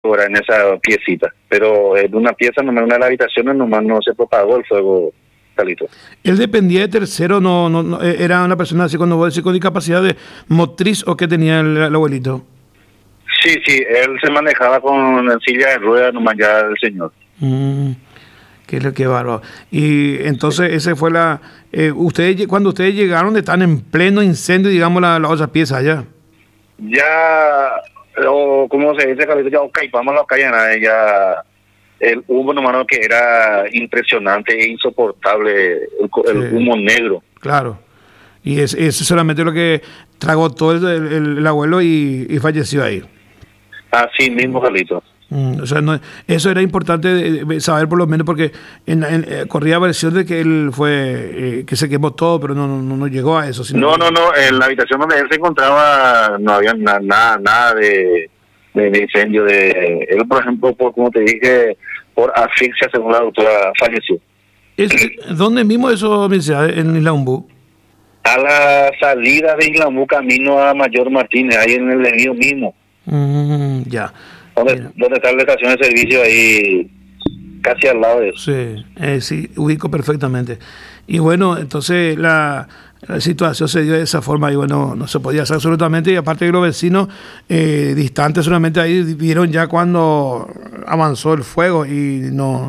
ahora en esa piecita, pero en una pieza, nomás en una de las habitaciones, nomás no se propagó el fuego, Carlito. ¿Él dependía de tercero? ¿Era una persona así cuando vos decís con discapacidad de motriz o qué tenía el abuelito? Sí, sí, él se manejaba con silla de ruedas, nomás ya el señor. Mm, qué bárbaro. Y entonces ese fue cuando ustedes llegaron están en pleno incendio, digamos, la otra pieza allá. Ya, o como se dice, Carlito, ya caipamos la calle, ya el humo nomás que era impresionante e insoportable, el Sí, humo negro. claro. Y es solamente lo que tragó todo el abuelo y falleció ahí. Así mismo, Carlito. O sea, eso era importante saber por lo menos porque corría versión de que él fue, que se quemó todo, pero no llegó a eso. Sino No, que, no, no, en la habitación donde él se encontraba no había nada de incendio. Él, por ejemplo, como te dije, por asfixia, según la doctora, falleció. ¿Dónde mismo eso, Mircea? En Isla Umbú? A la salida de Islamú, camino a Mayor Martínez, ahí en el río mismo, Ya. Mira. donde está la estación de servicio, ahí casi al lado de eso. Sí, sí, ubico perfectamente. Y bueno, entonces la situación se dio de esa forma y bueno, no se podía hacer absolutamente. Y aparte de los vecinos distantes solamente ahí vieron ya cuando avanzó el fuego y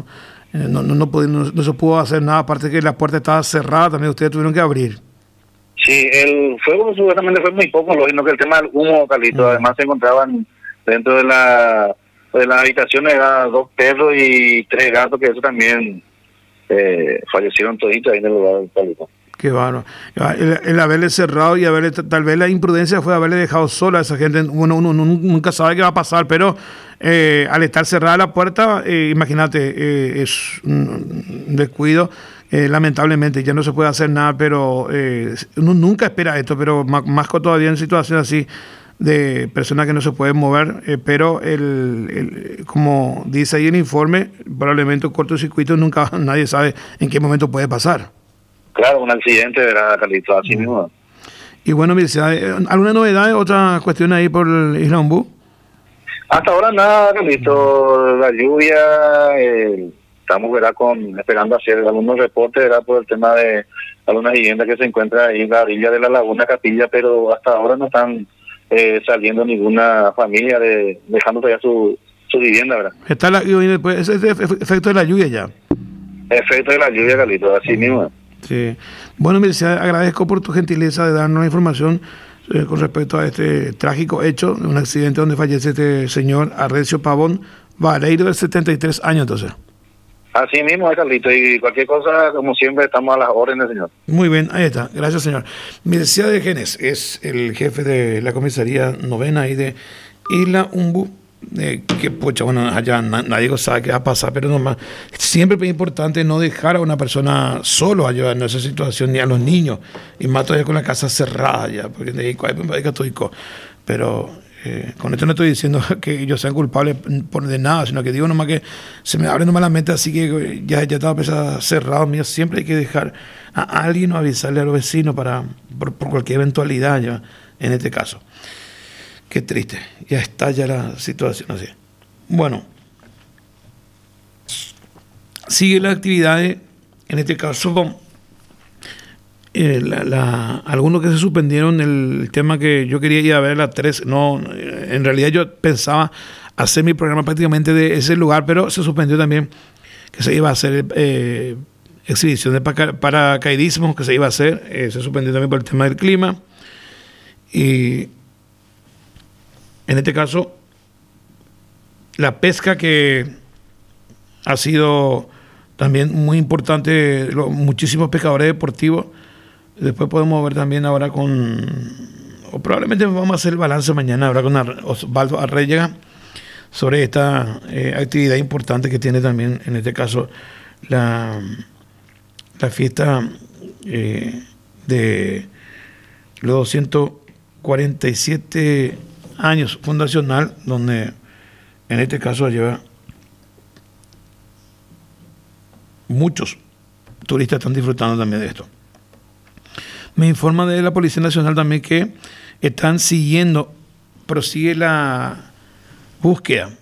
no se pudo hacer nada. Aparte que la puerta estaba cerrada, también ustedes tuvieron que abrir. Sí, el fuego supuestamente fue muy poco, lo sino que el tema del humo, Carlito, además se encontraban dentro de la habitaciones, eran 2 perros y 3 gatos, que eso también fallecieron toditos ahí en el lugar, Carlito. Qué bueno. El haberle cerrado y tal vez la imprudencia fue haberle dejado sola a esa gente. Uno nunca sabe qué va a pasar, pero al estar cerrada la puerta, imagínate, es un descuido. Lamentablemente ya no se puede hacer nada, pero uno nunca espera esto, pero más que todavía en situaciones así de personas que no se pueden mover, pero como dice ahí el informe, probablemente un cortocircuito nunca nadie sabe en qué momento puede pasar. Claro, un accidente, ¿verdad, Carlito? Así mismo. Y bueno, Mircea, ¿alguna novedad, otra cuestión ahí por Isla Umbú? Hasta ahora nada, Carlito, la lluvia, estamos, ¿verdad?, esperando hacer algunos reportes, ¿verdad?, por el tema de algunas viviendas que se encuentran ahí en la orilla de la Laguna Capilla, pero hasta ahora no están saliendo ninguna familia dejando todavía su vivienda, ¿verdad? Está es efecto de la lluvia ya. Efecto de la lluvia, Carlito, así mismo. Sí. Bueno, Mircea, agradezco por tu gentileza de darnos la información con respecto a este trágico hecho, de un accidente donde fallece este señor Arrecio Pavón Vareiro, de 73 años entonces. Así mismo, Carlito, y cualquier cosa, como siempre, estamos a las órdenes, señor. Muy bien, ahí está. Gracias, señor. Mircea de Genes es el jefe de la comisaría novena ahí de Isla Umbú. Que pucha, bueno, allá nadie sabe qué va a pasar, pero nomás siempre es importante no dejar a una persona solo allá en esa situación, ni a los niños, y más todavía con la casa cerrada ya, porque de pero con esto no estoy diciendo que ellos sean culpables de nada, sino que digo nomás que se me abre nomás la mente, así que ya estaba cerrado mío, siempre hay que dejar a alguien o avisarle a los vecinos por cualquier eventualidad ya, en este caso. Qué triste, ya está ya la situación así. Bueno, sigue las actividades, en este caso, algunos que se suspendieron, el tema que yo quería ir a ver a las 3, no, en realidad yo pensaba hacer mi programa prácticamente de ese lugar, pero se suspendió también, que se iba a hacer exhibición de paracaidismo, que se iba a hacer, se suspendió también por el tema del clima, y en este caso, la pesca que ha sido también muy importante, muchísimos pescadores deportivos. Después podemos ver también ahora o probablemente vamos a hacer el balance mañana, ahora con Osvaldo Arreyega, sobre esta actividad importante que tiene también, en este caso, la fiesta de los 247 años fundacional, donde en este caso lleva muchos turistas están disfrutando también de esto. Me informa de la Policía Nacional también que están prosigue la búsqueda